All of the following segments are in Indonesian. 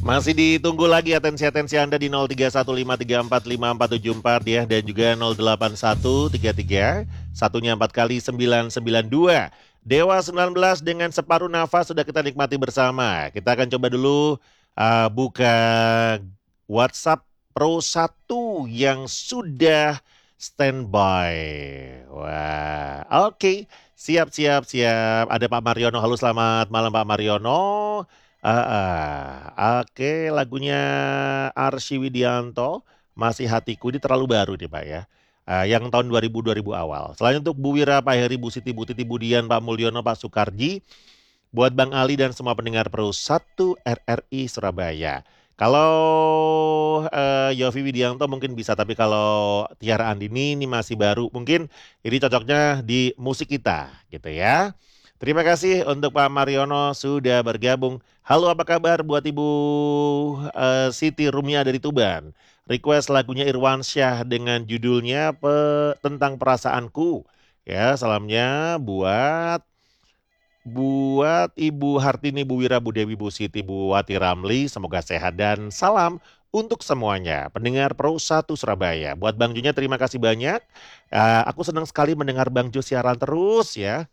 Masih ditunggu lagi atensi-atensi Anda di 0315345454 ya, dan juga 08133 satunya 4 kali 992. Dewa 19 dengan separuh nafas sudah kita nikmati bersama. Kita akan coba dulu buka WhatsApp Pro 1 yang sudah standby. Wah, oke. Siap, siap, siap. Ada Pak Mariono. Halo, selamat malam Pak Mariono. Oke, lagunya Arsy Widianto, Masih Hatiku, ini terlalu baru nih Pak ya. Yang tahun 2000 awal. Selain untuk Bu Wira, Pak Heri, Bu Siti, Bu Titi, Budian, Pak Mulyono, Pak Sukarji, buat Bang Ali dan semua pendengar Pro 1 RRI Surabaya. Kalau Yofi Widianto mungkin bisa, tapi kalau Tiara Andini ini masih baru, mungkin ini cocoknya di musik kita gitu ya. Terima kasih untuk Pak Mariono sudah bergabung. Halo, apa kabar buat Ibu Siti Rumia dari Tuban? Request lagunya Irwansyah dengan judulnya Tentang Perasaanku. Ya, salamnya buat Ibu Hartini, Bu Wira, Bu Dewi, Bu Siti, Bu Wati Ramli, semoga sehat dan salam untuk semuanya. Pendengar Pro 1 Surabaya. Buat Bang Junya terima kasih banyak. Aku senang sekali mendengar Bang Ju siaran terus ya.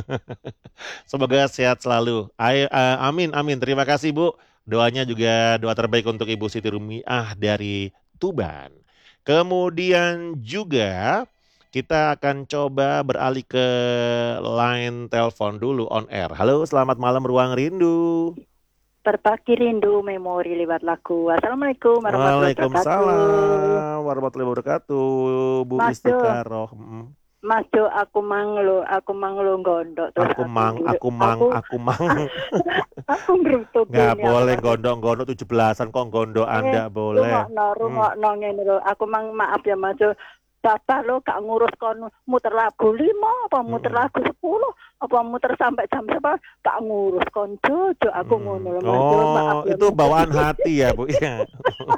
Semoga sehat selalu. Amin, amin. Terima kasih Bu. Doanya juga doa terbaik untuk Ibu Siti Rumiah dari Tuban. Kemudian juga kita akan coba beralih ke line telepon dulu on air. Halo, selamat malam Ruang Rindu. Berbagi rindu memori lewat lagu. Assalamualaikum warahmatullahi wabarakatuh. Waalaikumsalam warahmatullahi wabarakatuh, Bu Mas Jo, Istiqaroh. Mas Jo, aku manglo gondok terus Aku mang, aku mang, aku aku mang. aku ngerutuk Nggak ini aku boleh mang. gondok-gondok 17-an kok gondok Anda boleh. Rungokno ngene lho. Aku mang maaf ya Mas Jo. Bapak lo gak ngurus kon muter lagu 5 apa muter Mm-mm. lagu 10 apa muter sampai jam berapa gak ngurus kon Jojo aku ngono lho Mas Jo. Maaf Oh, ya itu Mas Jo. bawaan hati ya, Bu. Iya.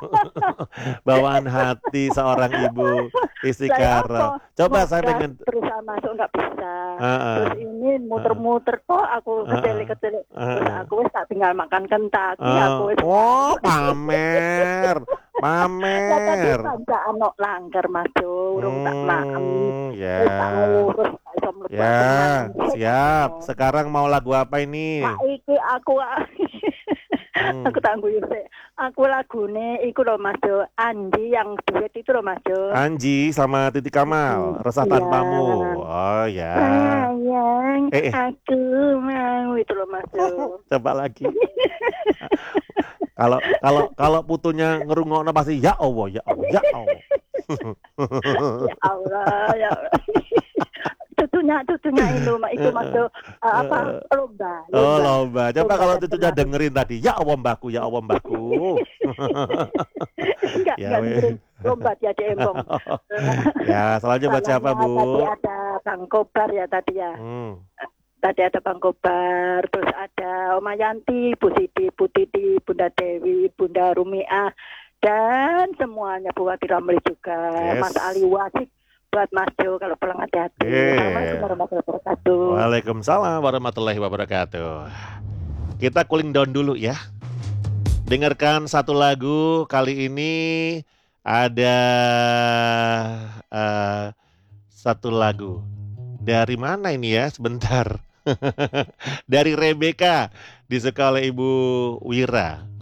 Bawaan hati seorang ibu Saya Istiqara. apa Coba saya ngegas pengen. berusaha masuk nggak bisa, terus Heeh, ini heeh, muter-muter kok aku heeh, kecelik-kecelik, terus heeh. aku wis tak tinggal makan Kentucky aku wis Oh, pamer, lah tadi pamer. panjang anak langgar Mas Jo urung tak maem wis tak Ya, ngurus gak iso mlebu ya, aku manut siap. Sekarang mau lagu apa ini? saiki aku aku Hmm. tak guyu sik aku lagune iku lho Mas Jo Andi yang duet itu lho Mas Jo. Anji sama Titi Kamal, Resah Iya. Tanpamu. Oh ya. Sayang, Eh, aku mau itu loh Mas Jo. coba lagi. Kalau kalau kalau putunya ngerungokno pasti ya Allah, ya Allah, ya Allah. Ya Allah, ya Allah. Cucunya itu Mas Jo apa Eh, lomba, Oh lomba. lomba. Coba Lomba kalau dan cucunya penari. dengerin tadi, ya Allah Mbahku, ya Allah Mbahku. Ya Enggak dengerin weh. lomba dia embong. Ya, selanjutnya buat siapa, Salahnya Bu? tadi ada Bang Kobar ya tadi ya. Hmm. Tadi ada Bang Kobar, terus ada Oma Yanti, Bu Siti, Bu Titi, Bunda Dewi, Bunda Rumiah, dan semuanya Bu Wati Ramli juga, Mas Ali Yes. Wasik, buat Mas Jo kalau pulang hati-hati. Assalamualaikum Yeah. warahmatullahi wabarakatuh. Waalaikumsalam warahmatullahi wabarakatuh. Kita cooling down dulu ya. Dengarkan satu lagu kali ini ada eh, satu lagu. Dari mana ini ya? Sebentar. Dari Rebecca disuka oleh Ibu Wira.